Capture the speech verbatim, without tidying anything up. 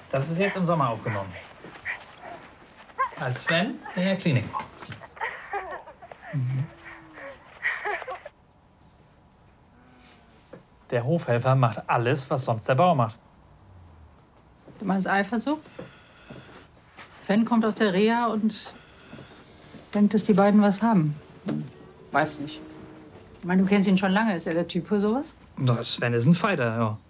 Das ist jetzt im Sommer aufgenommen. Als Sven in der Klinik war. Mhm. Der Hofhelfer macht alles, was sonst der Bauer macht. Du meinst Eifersucht? Sven kommt aus der Reha und denkt, dass die beiden was haben. Weiß nicht. Ich meine, du kennst ihn schon lange. Ist er der Typ für sowas? Sven ist ein Fighter, ja.